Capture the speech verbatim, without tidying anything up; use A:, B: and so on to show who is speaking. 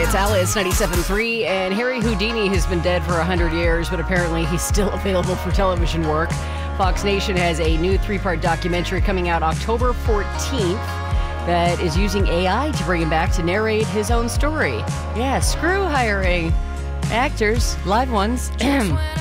A: It's Alice ninety-seven point three, and Harry Houdini has been dead for one hundred years, but apparently he's still available for television work. Fox Nation has a new three-part documentary coming out October fourteenth that is using A I to bring him back to narrate his own story. Yeah, screw hiring actors, live ones.